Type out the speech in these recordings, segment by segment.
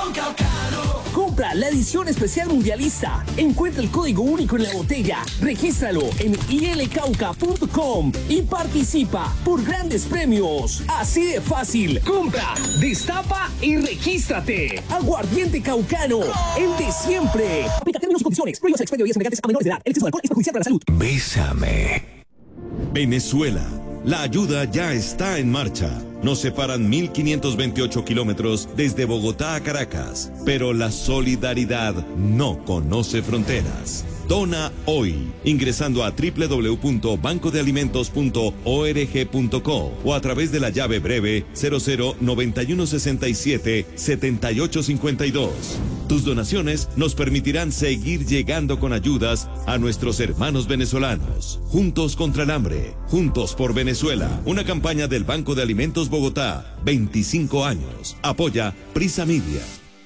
con Caucano. Compra la edición especial mundialista. Encuentra el código único en la botella. Regístralo en ilcauca.com y participa por grandes premios. Así de fácil. Compra, destapa y regístrate. Aguardiente Caucano, el de siempre. Aplica términos y condiciones. Prohíbas el expendio de bebidas embriagantes a menores de edad. El exceso de alcohol es perjudicial para la salud. Bésame. Venezuela. La ayuda ya está en marcha. Nos separan 1.528 kilómetros desde Bogotá a Caracas, pero la solidaridad no conoce fronteras. Dona hoy, ingresando a www.bancodealimentos.org.co o a través de la llave breve 009167-7852. Tus donaciones nos permitirán seguir llegando con ayudas a nuestros hermanos venezolanos. Juntos contra el hambre, juntos por Venezuela. Una campaña del Banco de Alimentos Bogotá, 25 años. Apoya Prisa Media.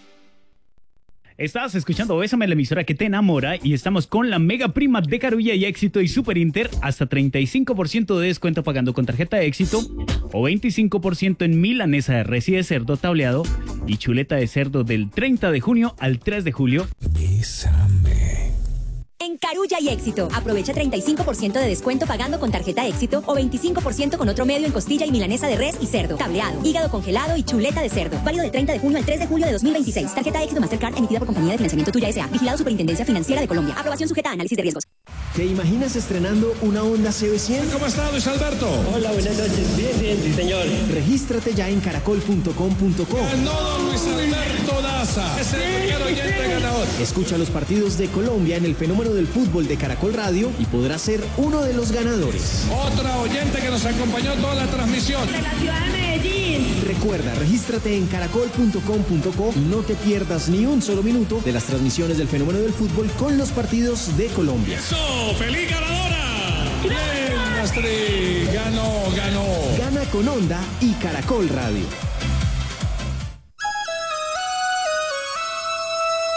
Estás escuchando Bésame, la emisora que te enamora, y estamos con la mega prima de Carulla y Éxito y Super Inter, hasta 35% de descuento pagando con tarjeta de Éxito o 25% en milanesa de res y de cerdo tableado y chuleta de cerdo del 30 de junio al 3 de julio. Bésame. En Carulla y Éxito, aprovecha 35% de descuento pagando con tarjeta Éxito o 25% con otro medio en costilla y milanesa de res y cerdo, tableado, hígado congelado y chuleta de cerdo. Válido del 30 de junio al 3 de julio de 2026. Tarjeta Éxito Mastercard emitida por Compañía de Financiamiento Tuya S.A. Vigilado Superintendencia Financiera de Colombia. Aprobación sujeta a análisis de riesgos. ¿Te imaginas estrenando una Honda CB100? ¿Cómo está, Luis Alberto? Hola, buenas noches. Bien, sí, señor. Regístrate ya en caracol.com.co. Ganó Luis Alberto Daza. Es el primer oyente ganador. Escucha los partidos de Colombia en el fenómeno del fútbol de Caracol Radio y podrás ser uno de los ganadores. Otra oyente que nos acompañó toda la transmisión. De la ciudad de Medellín. Recuerda, regístrate en caracol.com.co y no te pierdas ni un solo minuto de las transmisiones del fenómeno del fútbol con los partidos de Colombia. ¡Eso! ¡Feliz ganadora! ¡Bien, Astrid! ¡Ganó! Gana con Honda y Caracol Radio.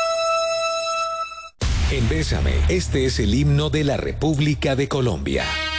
En Bésame, este es el himno de la República de Colombia.